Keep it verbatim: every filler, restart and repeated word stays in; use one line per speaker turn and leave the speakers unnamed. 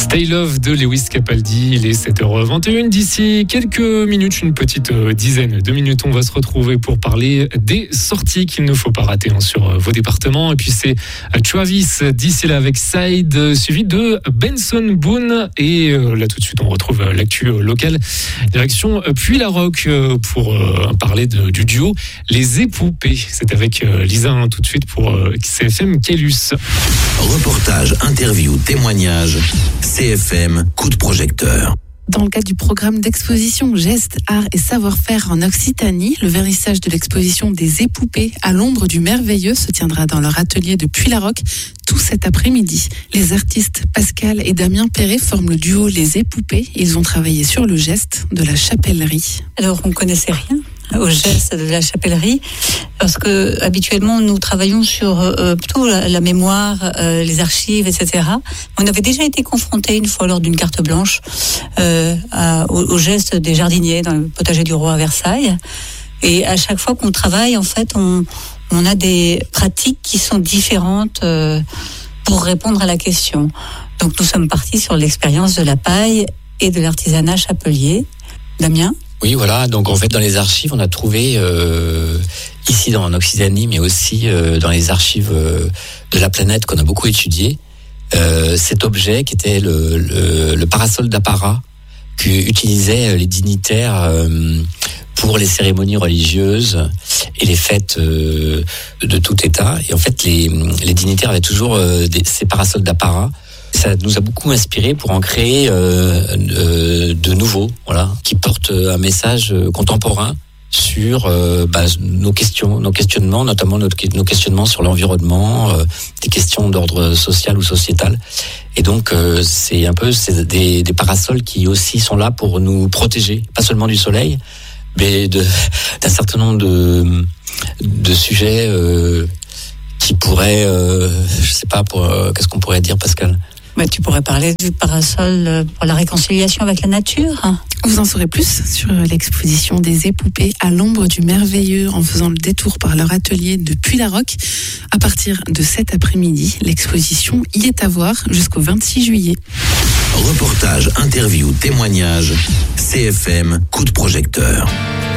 Stay Love de Lewis Capaldi, il est sept heures vingt et une. D'ici quelques minutes, une petite dizaine de minutes, on va se retrouver pour parler des sorties qu'il ne faut pas rater hein, sur vos départements. Et puis c'est Travis d'ici là avec Side, suivi de Benson Boone. Et là tout de suite, on retrouve l'actu locale. Direction Puylaroc pour parler de, du duo Les Époupées. C'est avec Lisa hein, tout de suite pour C F M Kélus.
Reportage, interview, témoignage. C F M, coup de projecteur.
Dans le cadre du programme d'exposition Gestes, Arts et Savoir-faire en Occitanie, le vernissage de l'exposition des Époupées à l'ombre du merveilleux se tiendra dans leur atelier de Puylaroc tout cet après-midi. Les artistes Pascal et Damien Perret forment le duo Les Époupées. Ils ont travaillé sur le geste de la chapellerie.
Alors, on ne connaissait rien au geste de la chapellerie parce que habituellement nous travaillons sur euh, plutôt la, la mémoire, euh, les archives, et cetera. On avait déjà été confrontés une fois lors d'une carte blanche euh, à, au, au geste des jardiniers dans le potager du roi à Versailles. Et à chaque fois qu'on travaille, en fait, on, on a des pratiques qui sont différentes euh, pour répondre à la question. Donc nous sommes partis sur l'expérience de la paille et de l'artisanat chapelier. Damien ?
Oui, voilà. Donc en fait, dans les archives, on a trouvé euh, ici dans en Occitanie, mais aussi euh, dans les archives euh, de la planète qu'on a beaucoup étudié, euh, cet objet qui était le, le, le parasol d'apparat qu'utilisaient les dignitaires euh, pour les cérémonies religieuses et les fêtes euh, de tout État. Et en fait, les, les dignitaires avaient toujours euh, des, ces parasols d'apparat. Ça nous a beaucoup inspiré pour en créer euh, euh, de nouveaux, voilà, qui portent un message contemporain sur euh, bah, nos questions, nos questionnements, notamment notre, nos questionnements sur l'environnement, euh, des questions d'ordre social ou sociétal. Et donc, euh, c'est un peu c'est des, des parasols qui aussi sont là pour nous protéger, pas seulement du soleil, mais de, d'un certain nombre de, de sujets euh, qui pourraient, euh, je sais pas, pour, euh, qu'est-ce qu'on pourrait dire, Pascal ?
Bah, tu pourrais parler du parasol pour la réconciliation avec la nature.
Vous en saurez plus sur l'exposition des Époupées à l'ombre du merveilleux en faisant le détour par leur atelier de Puylaroc. À partir de cet après-midi, l'exposition y est à voir jusqu'au vingt-six juillet.
Reportage, interview, témoignage. C F M, coup de projecteur.